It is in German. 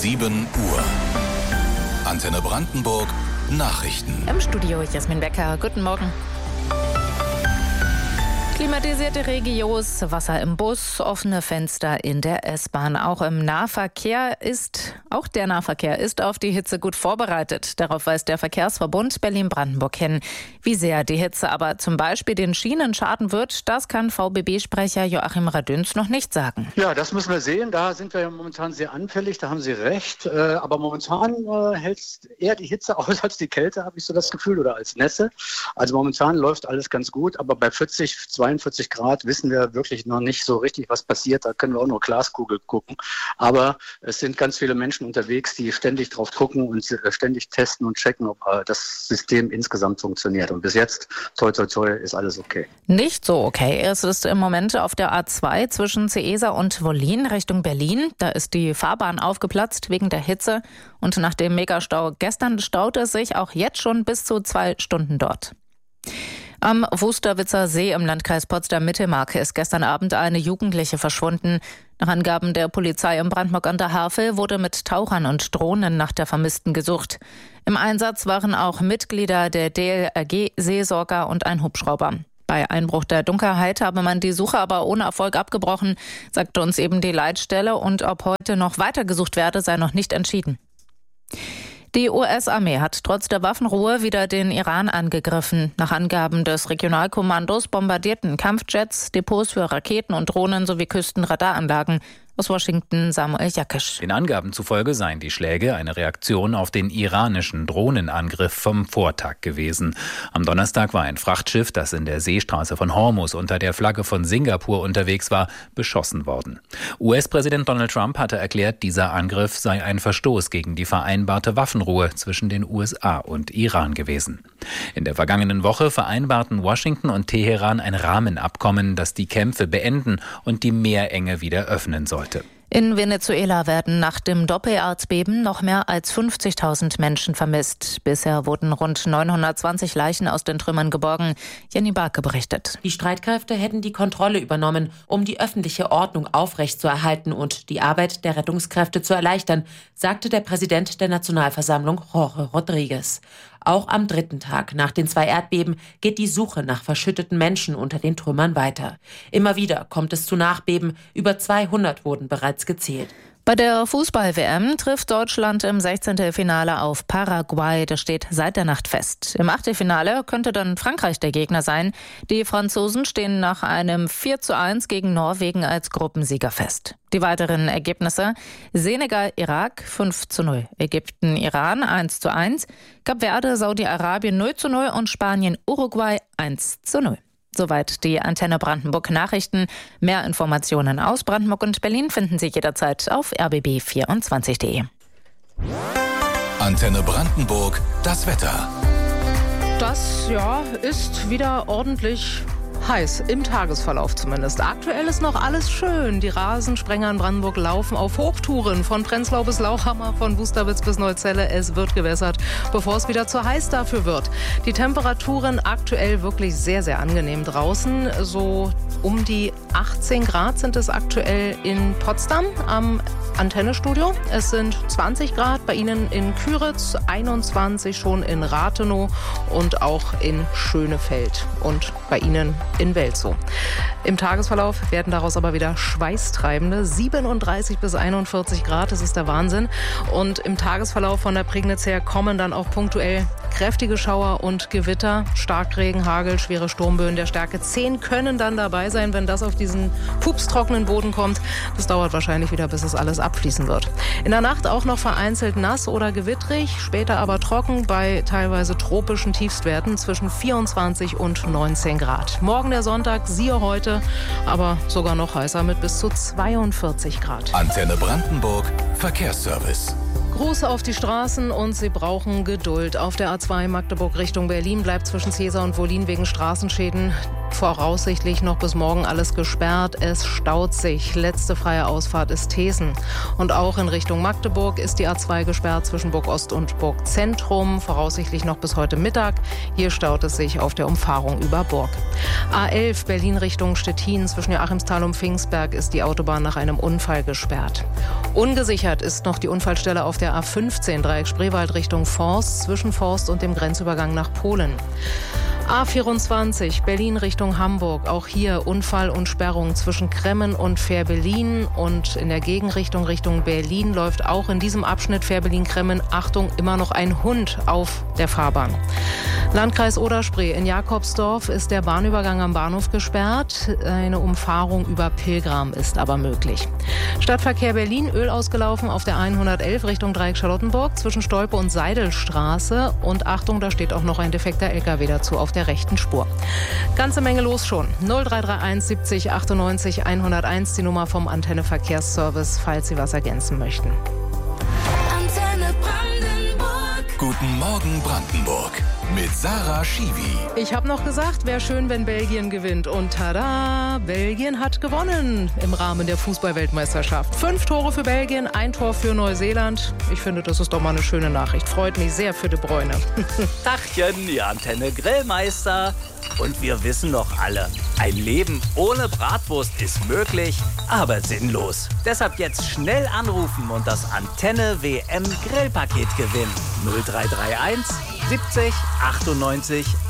7 Uhr. Antenne Brandenburg Nachrichten. Im Studio Jasmin Becker. Guten Morgen. Klimatisierte Regios, Wasser im Bus, offene Fenster in der S-Bahn. Auch der Nahverkehr ist auf die Hitze gut vorbereitet. Darauf weist der Verkehrsverbund Berlin-Brandenburg hin. Wie sehr die Hitze aber zum Beispiel den Schienen schaden wird, das kann VBB-Sprecher Joachim Radüns noch nicht sagen. Ja, das müssen wir sehen. Da sind wir ja momentan sehr anfällig, da haben Sie recht. Aber momentan hält eher die Hitze aus als die Kälte, habe ich so das Gefühl, oder als Nässe. Also momentan läuft alles ganz gut, aber bei 42 Grad wissen wir wirklich noch nicht so richtig, was passiert. Da können wir auch nur Glaskugel gucken. Aber es sind ganz viele Menschen unterwegs, die ständig drauf gucken und ständig testen und checken, ob das System insgesamt funktioniert. Und bis jetzt, toi, toi, toi, ist alles okay. Nicht so okay. Es ist im Moment auf der A2 zwischen Seesa und Wollin Richtung Berlin. Da ist die Fahrbahn aufgeplatzt wegen der Hitze. Und nach dem Megastau gestern staut es sich auch jetzt schon bis zu 2 Stunden dort. Am Wusterwitzer See im Landkreis Potsdam-Mittelmark ist gestern Abend eine Jugendliche verschwunden. Nach Angaben der Polizei in Brandenburg an der Havel wurde mit Tauchern und Drohnen nach der Vermissten gesucht. Im Einsatz waren auch Mitglieder der DLRG, Seelsorger und ein Hubschrauber. Bei Einbruch der Dunkelheit habe man die Suche aber ohne Erfolg abgebrochen, sagte uns eben die Leitstelle. Und ob heute noch weiter gesucht werde, sei noch nicht entschieden. Die US-Armee hat trotz der Waffenruhe wieder den Iran angegriffen. Nach Angaben des Regionalkommandos bombardierten Kampfjets Depots für Raketen und Drohnen sowie Küstenradaranlagen. Aus Washington Samuel Jakisch. Den Angaben zufolge seien die Schläge eine Reaktion auf den iranischen Drohnenangriff vom Vortag gewesen. Am Donnerstag war ein Frachtschiff, das in der Seestraße von Hormuz unter der Flagge von Singapur unterwegs war, beschossen worden. US-Präsident Donald Trump hatte erklärt, dieser Angriff sei ein Verstoß gegen die vereinbarte Waffenruhe zwischen den USA und Iran gewesen. In der vergangenen Woche vereinbarten Washington und Teheran ein Rahmenabkommen, das die Kämpfe beenden und die Meerenge wieder öffnen sollte. In Venezuela werden nach dem Doppelerdbeben noch mehr als 50.000 Menschen vermisst. Bisher wurden rund 920 Leichen aus den Trümmern geborgen. Jenny Barke berichtet. Die Streitkräfte hätten die Kontrolle übernommen, um die öffentliche Ordnung aufrechtzuerhalten und die Arbeit der Rettungskräfte zu erleichtern, sagte der Präsident der Nationalversammlung Jorge Rodriguez. Auch am 3. Tag nach den 2 Erdbeben geht die Suche nach verschütteten Menschen unter den Trümmern weiter. Immer wieder kommt es zu Nachbeben. Über 200 wurden bereits gezählt. Bei der Fußball-WM trifft Deutschland im 16. Finale auf Paraguay. Das steht seit der Nacht fest. Im Achtelfinale könnte dann Frankreich der Gegner sein. Die Franzosen stehen nach einem 4:1 gegen Norwegen als Gruppensieger fest. Die weiteren Ergebnisse: Senegal-Irak 5:0, Ägypten-Iran 1:1, Kap Verde, Saudi-Arabien 0:0 und Spanien-Uruguay 1:0. Soweit die Antenne Brandenburg Nachrichten. Mehr Informationen aus Brandenburg und Berlin finden Sie jederzeit auf rbb24.de. Antenne Brandenburg, das Wetter. Das ist wieder ordentlich heiß, im Tagesverlauf zumindest. Aktuell ist noch alles schön. Die Rasensprenger in Brandenburg laufen auf Hochtouren. Von Prenzlau bis Lauchhammer, von Wusterwitz bis Neuzelle. Es wird gewässert, bevor es wieder zu heiß dafür wird. Die Temperaturen aktuell wirklich sehr, sehr angenehm draußen. So um die 18 Grad sind es aktuell in Potsdam am Antennestudio. Es sind 20 Grad bei Ihnen in Küritz, 21 schon in Rathenow und auch in Schönefeld und bei Ihnen in Welzow. Im Tagesverlauf werden daraus aber wieder schweißtreibende 37 bis 41 Grad. Das ist der Wahnsinn. Und im Tagesverlauf von der Prignitz her kommen dann auch punktuell kräftige Schauer und Gewitter. Starkregen, Hagel, schwere Sturmböen der Stärke 10 können dann dabei sein, wenn das auf diesen pupstrockenen Boden kommt. Das dauert wahrscheinlich wieder, bis es alles abfließen wird. In der Nacht auch noch vereinzelt nass oder gewittrig, später aber trocken bei teilweise tropischen Tiefstwerten zwischen 24 und 19 Grad. Morgen der Sonntag, siehe heute, aber sogar noch heißer mit bis zu 42 Grad. Antenne Brandenburg, Verkehrsservice. Gruß auf die Straßen und Sie brauchen Geduld. Auf der A2 Magdeburg Richtung Berlin bleibt zwischen Seesa und Wollin wegen Straßenschäden voraussichtlich noch bis morgen alles gesperrt. Es staut sich. Letzte freie Ausfahrt ist Thesen. Und auch in Richtung Magdeburg ist die A2 gesperrt zwischen Burg Ost und Burg Zentrum. Voraussichtlich noch bis heute Mittag. Hier staut es sich auf der Umfahrung über Burg. A11 Berlin Richtung Stettin zwischen Joachimsthal und Pfingstberg ist die Autobahn nach einem Unfall gesperrt. Ungesichert ist noch die Unfallstelle auf der A15 Dreieck Spreewald Richtung Forst, zwischen Forst und dem Grenzübergang nach Polen. A24 Berlin Richtung Hamburg. Auch hier Unfall und Sperrung zwischen Kremmen und Fährberlin. Und in der Gegenrichtung Richtung Berlin läuft auch in diesem Abschnitt Fährberlin-Kremmen, Achtung, immer noch ein Hund auf der Fahrbahn. Landkreis Oder-Spree. In Jakobsdorf ist der Bahnübergang am Bahnhof gesperrt. Eine Umfahrung über Pilgram ist aber möglich. Stadtverkehr Berlin, Öl ausgelaufen auf der 111 Richtung Dreieck Charlottenburg zwischen Stolpe und Seidelstraße. Und Achtung, da steht auch noch ein defekter LKW dazu auf der rechten Spur. Ganze Menge los schon. 0331 70 98 101, die Nummer vom Antenne Verkehrsservice, falls Sie was ergänzen möchten. Antenne Brandenburg. Guten Morgen Brandenburg. Mit Sarah Schiwi. Ich habe noch gesagt, wäre schön, wenn Belgien gewinnt. Und tada, Belgien hat gewonnen im Rahmen der Fußball-Weltmeisterschaft. 5 Tore für Belgien, 1 Tor für Neuseeland. Ich finde, das ist doch mal eine schöne Nachricht. Freut mich sehr für De Bruyne. Tachchen, die Antenne Grillmeister. Und wir wissen doch alle, ein Leben ohne Bratwurst ist möglich, aber sinnlos. Deshalb jetzt schnell anrufen und das Antenne WM Grillpaket gewinnen. 0331 70 98